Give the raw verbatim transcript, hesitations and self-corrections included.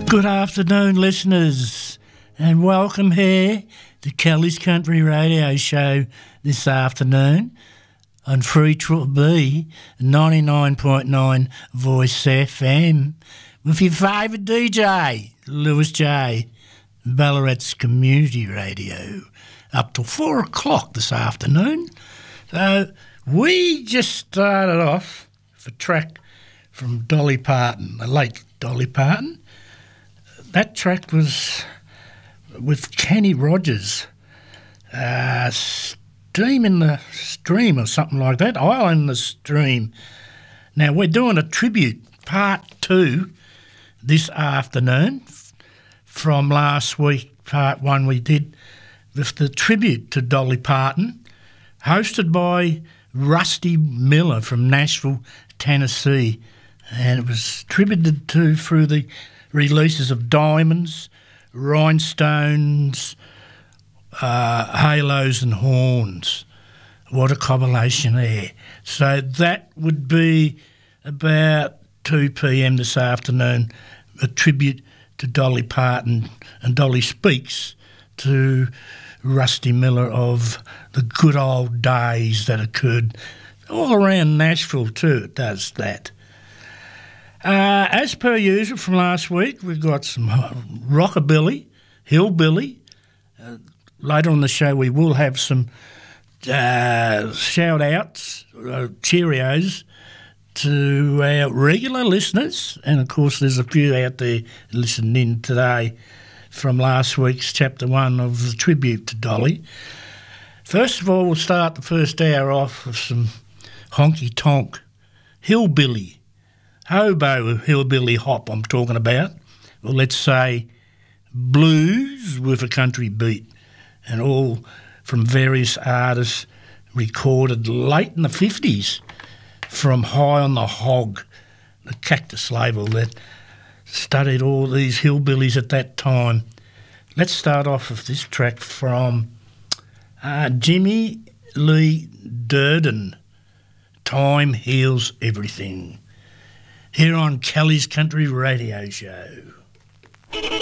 Good afternoon, listeners, and welcome here to Kelly's Country Radio Show this afternoon on Free Triple B ninety-nine point nine Voice F M with your favourite D J, Lewis J, Ballarat's Community Radio, up till four o'clock this afternoon. So we just started off with a track from Dolly Parton, the late Dolly Parton. That track was with Kenny Rogers, uh, Steam in the Stream or something like that, Island in the Stream. Now, we're doing a tribute, part two, this afternoon from last week, part one we did with the tribute to Dolly Parton, hosted by Rusty Miller from Nashville, Tennessee, and it was tributed to through the releases of Diamonds, Rhinestones, uh, Halos and Horns. What a combination there. So that would be about two p.m. this afternoon, a tribute to Dolly Parton, and Dolly speaks to Rusty Miller of the good old days that occurred all around Nashville too. It does that. Uh, as per usual from last week, we've got some rockabilly, hillbilly. Uh, later on the show, we will have some uh, shout-outs, uh, Cheerios to our regular listeners. And, of course, there's a few out there listening in today from last week's Chapter one of the tribute to Dolly. First of all, we'll start the first hour off with some honky-tonk hillbilly. Hobo hillbilly hop I'm talking about, or let's say blues with a country beat, and all from various artists recorded late in the fifties from High on the Hog, the Cactus label that studied all these hillbillies at that time. Let's start off with this track from uh, Jimmy Lee Durden, Time Heals Everything, here on Kelly's Country Radio Show.